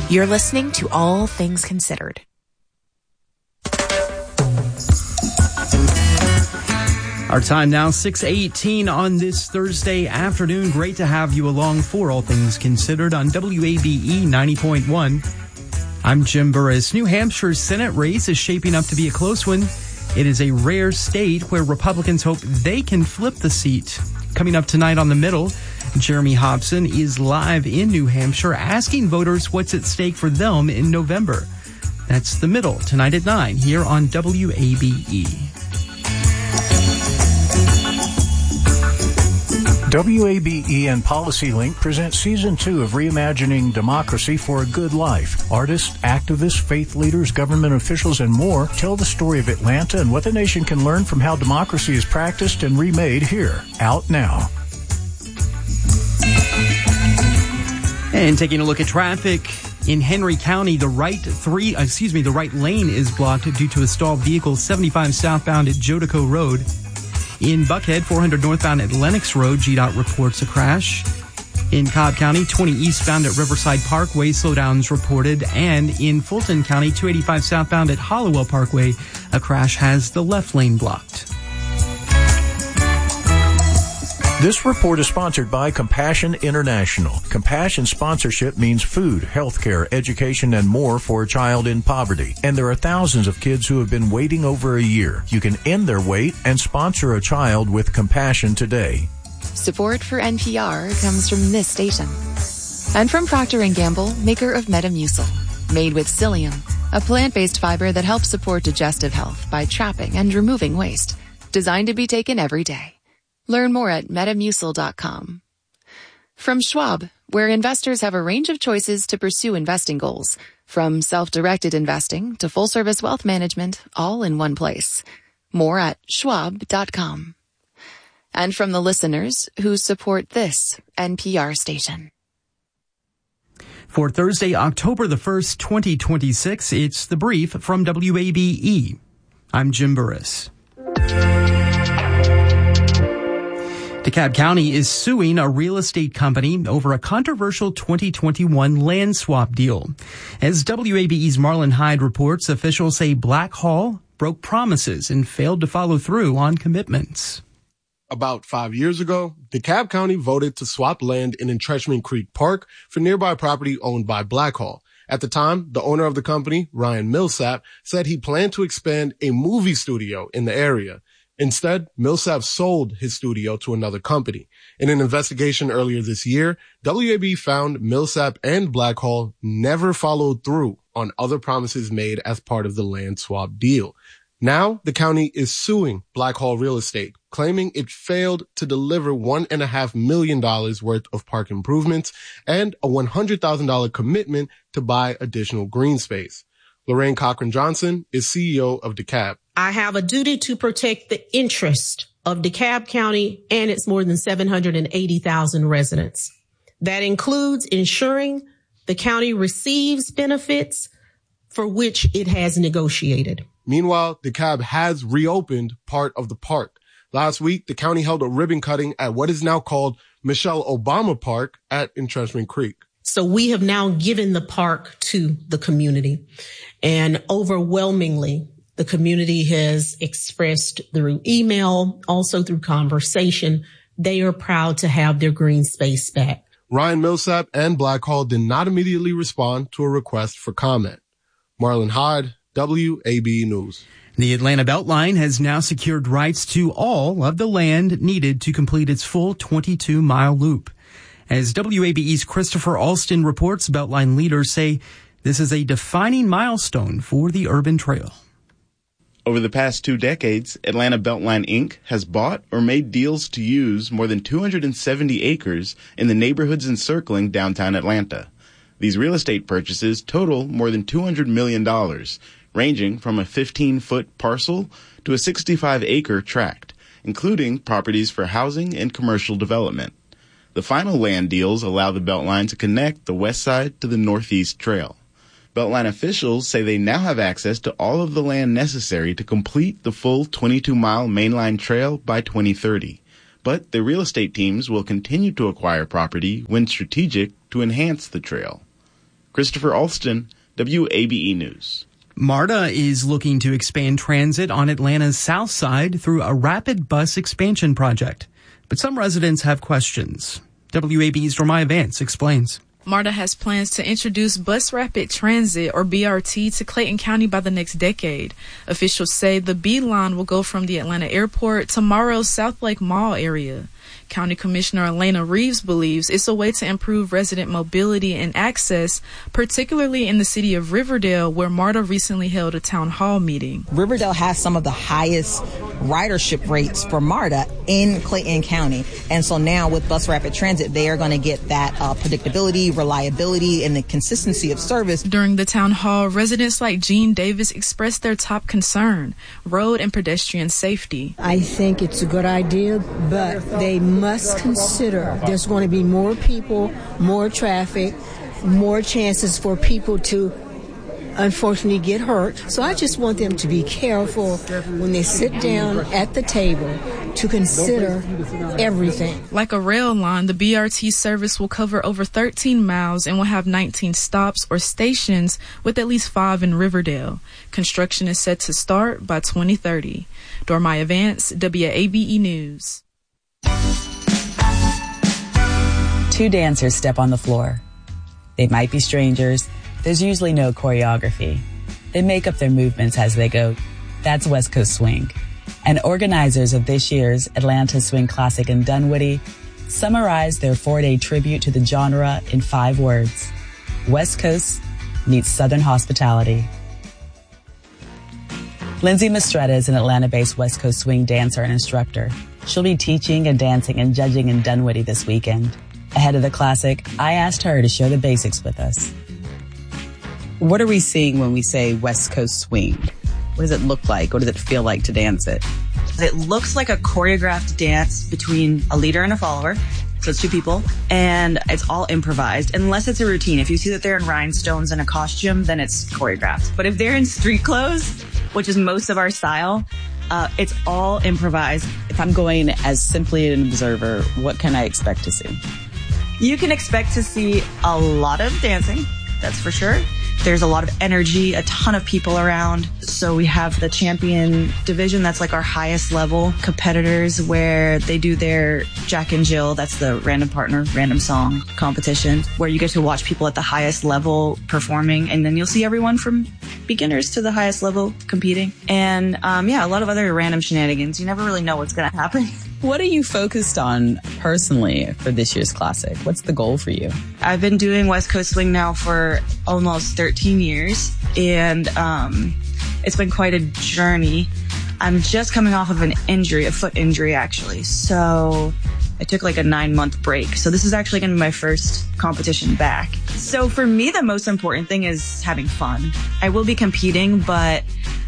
You're listening to All Things Considered. Our time now, 6:18 on this Thursday afternoon. Great to have you along for All Things Considered on WABE 90.1. I'm Jim Burris. New Hampshire's Senate race is shaping up to be a close one. It is a rare state where Republicans hope they can flip the seat. Coming up tonight on The Middle, Jeremy Hobson is live in New Hampshire asking voters what's at stake for them in November. That's The Middle, tonight at 9 here on WABE. WABE and PolicyLink present Season 2 of Reimagining Democracy for a Good Life. Artists, activists, faith leaders, government officials, and more tell the story of Atlanta and what the nation can learn from how democracy is practiced and remade here. Out now. And taking a look at traffic in Henry County, the right lane is blocked due to a stalled vehicle 75 southbound at Jodico Road. In Buckhead, 400 northbound at Lennox Road, GDOT reports a crash. In Cobb County, 20 eastbound at Riverside Parkway, slowdowns reported. And in Fulton County, 285 southbound at Hollowell Parkway, a crash has the left lane blocked. This report is sponsored by Compassion International. Compassion sponsorship means food, healthcare, education, and more for a child in poverty. And there are thousands of kids who have been waiting over a year. You can end their wait and sponsor a child with Compassion today. Support for NPR comes from this station. And from Procter & Gamble, maker of Metamucil. Made with psyllium, a plant-based fiber that helps support digestive health by trapping and removing waste. Designed to be taken every day. Learn more at Metamucil.com. From Schwab, where investors have a range of choices to pursue investing goals, from self-directed investing to full-service wealth management, all in one place. More at Schwab.com. And from the listeners who support this NPR station. For Thursday, October the 1st, 2026, it's The Brief from WABE. I'm Jim Burris. DeKalb County is suing a real estate company over a controversial 2021 land swap deal. As WABE's Marlon Hyde reports, officials say Black Hall broke promises and failed to follow through on commitments. About 5 years ago, DeKalb County voted to swap land in Entrenchment Creek Park for nearby property owned by Black Hall. At the time, the owner of the company, Ryan Millsap, said he planned to expand a movie studio in the area. Instead, Millsap sold his studio to another company. In an investigation earlier this year, WAB found Millsap and Black Hall never followed through on other promises made as part of the land swap deal. Now, the county is suing Black Hall Real Estate, claiming it failed to deliver $1.5 million worth of park improvements and a $100,000 commitment to buy additional green space. Lorraine Cochran-Johnson is CEO of DeKalb. I have a duty to protect the interest of DeKalb County and its more than 780,000 residents. That includes ensuring the county receives benefits for which it has negotiated. Meanwhile, DeKalb has reopened part of the park. Last week, the county held a ribbon cutting at what is now called Michelle Obama Park at Entrenchment Creek. So we have now given the park to the community, and overwhelmingly, the community has expressed through email, also through conversation, they are proud to have their green space back. Ryan Millsap and Black Hall did not immediately respond to a request for comment. Marlon Hyde, WAB News. The Atlanta Beltline has now secured rights to all of the land needed to complete its full 22-mile loop. As WABE's Christopher Alston reports, Beltline leaders say this is a defining milestone for the urban trail. Over the past 2 decades, Atlanta Beltline Inc. has bought or made deals to use more than 270 acres in the neighborhoods encircling downtown Atlanta. These real estate purchases total more than $200 million, ranging from a 15-foot parcel to a 65-acre tract, including properties for housing and commercial development. The final land deals allow the Beltline to connect the west side to the Northeast Trail. Beltline officials say they now have access to all of the land necessary to complete the full 22-mile mainline trail by 2030. But the real estate teams will continue to acquire property when strategic to enhance the trail. Christopher Alston, WABE News. MARTA is looking to expand transit on Atlanta's south side through a rapid bus expansion project. But some residents have questions. WABE's Dormaya Vance explains. MARTA has plans to introduce Bus Rapid Transit, or BRT, to Clayton County by the next decade. Officials say the B line will go from the Atlanta airport to Morrow's South Lake Mall area. County Commissioner Elena Reeves believes it's a way to improve resident mobility and access, particularly in the city of Riverdale, where MARTA recently held a town hall meeting. Riverdale has some of the highest ridership rates for MARTA in Clayton County. And so now with Bus Rapid Transit, they are going to get that predictability, reliability, and the consistency of service. During the town hall, residents like Jean Davis expressed their top concern, road and pedestrian safety. I think it's a good idea, but they must consider there's going to be more people, more traffic, more chances for people to unfortunately get hurt. So I just want them to be careful when they sit down at the table to consider everything. Like a rail line, the BRT service will cover over 13 miles and will have 19 stops or stations, with at least 5 in Riverdale. Construction is set to start by 2030. Dormaya Vance, WABE News. 2 dancers step on the floor. They might be strangers. There's usually no choreography. They make up their movements as they go. That's West Coast Swing. And organizers of this year's Atlanta Swing Classic in Dunwoody summarized their 4-day tribute to the genre in 5 words. West Coast meets Southern hospitality. Lindsay Mistretta is an Atlanta-based West Coast Swing dancer and instructor. She'll be teaching and dancing and judging in Dunwoody this weekend. Ahead of the classic, I asked her to share the basics with us. What are we seeing when we say West Coast Swing? What does it look like? What does it feel like to dance it? It looks like a choreographed dance between a leader and a follower. So it's 2 people, and it's all improvised, unless it's a routine. If you see that they're in rhinestones and a costume, then it's choreographed. But if they're in street clothes, which is most of our style, it's all improvised. If I'm going as simply an observer, what can I expect to see? You can expect to see a lot of dancing, that's for sure. There's a lot of energy, a ton of people around. So we have the champion division. That's like our highest level competitors, where they do their Jack and Jill. That's the random partner, random song competition, where you get to watch people at the highest level performing. And then you'll see everyone from beginners to the highest level competing. And a lot of other random shenanigans. You never really know what's going to happen. What are you focused on personally for this year's classic? What's the goal for you? I've been doing West Coast Swing now for almost 13 years, and it's been quite a journey. I'm just coming off of an injury, a foot injury actually. So I took like a 9-month break. So this is actually going to be my first competition back. So for me, the most important thing is having fun. I will be competing, but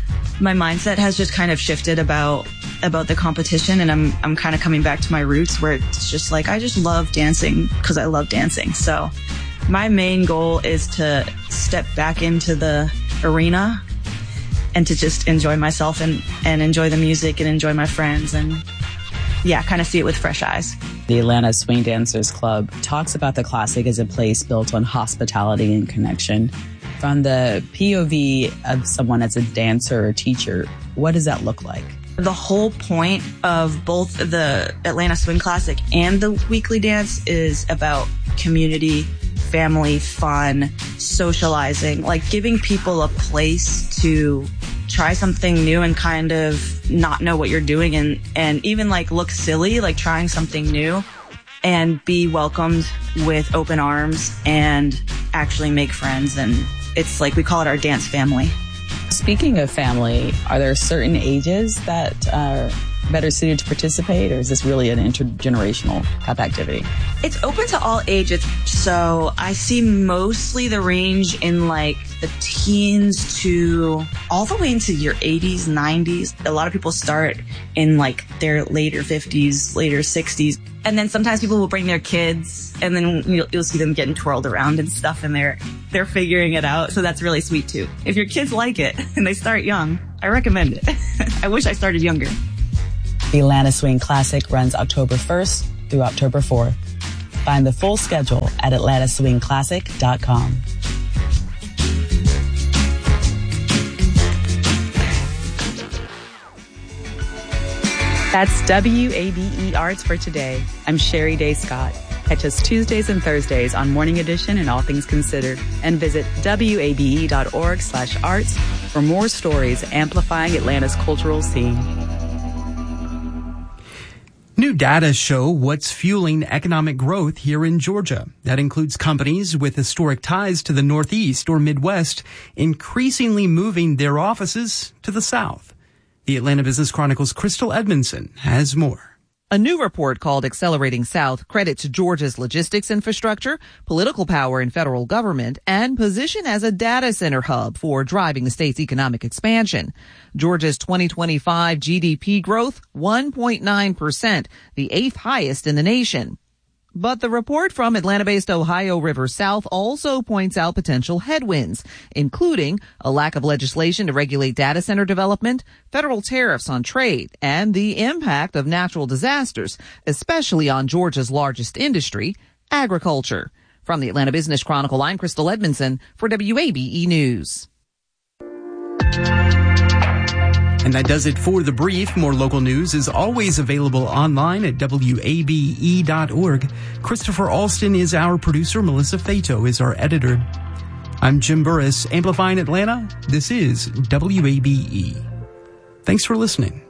my mindset has just kind of shifted about the competition, and I'm kind of coming back to my roots, where it's just like I just love dancing because I love dancing. So my main goal is to step back into the arena and to just enjoy myself and enjoy the music and enjoy my friends and kind of see it with fresh eyes. The Atlanta Swing Dancers Club talks about the classic as a place built on hospitality and connection. From the POV of someone as a dancer or teacher, what does that look like? The whole point of both the Atlanta Swing Classic and the weekly dance is about community, family, fun, socializing, like giving people a place to try something new and kind of not know what you're doing and even like look silly, like trying something new and be welcomed with open arms and actually make friends. And it's like, we call it our dance family. Speaking of family, are there certain ages that are better suited to participate, or is this really an intergenerational type activity? It's open to all ages. So I see mostly the range in like the teens to all the way into your 80s, 90s. A lot of people start in like their later 50s, later 60s. And then sometimes people will bring their kids, and then you'll see them getting twirled around and stuff, and they're figuring it out. So that's really sweet too. If your kids like it and they start young, I recommend it. I wish I started younger. The Atlanta Swing Classic runs October 1st through October 4th. Find the full schedule at atlantaswingclassic.com. That's WABE Arts for today. I'm Sherry Day Scott. Catch us Tuesdays and Thursdays on Morning Edition and All Things Considered, and visit wabe.org/arts for more stories amplifying Atlanta's cultural scene. New data show what's fueling economic growth here in Georgia. That includes companies with historic ties to the Northeast or Midwest increasingly moving their offices to the South. The Atlanta Business Chronicle's Crystal Edmondson has more. A new report called Accelerating South credits Georgia's logistics infrastructure, political power in federal government, and position as a data center hub for driving the state's economic expansion. Georgia's 2025 GDP growth, 1.9%, the 8th highest in the nation. But the report from Atlanta-based Ohio River South also points out potential headwinds, including a lack of legislation to regulate data center development, federal tariffs on trade, and the impact of natural disasters, especially on Georgia's largest industry, agriculture. From the Atlanta Business Chronicle, I'm Crystal Edmondson for WABE News. And that does it for The Brief. More local news is always available online at WABE.org. Christopher Alston is our producer. Melissa Fato is our editor. I'm Jim Burris, amplifying Atlanta. This is WABE. Thanks for listening.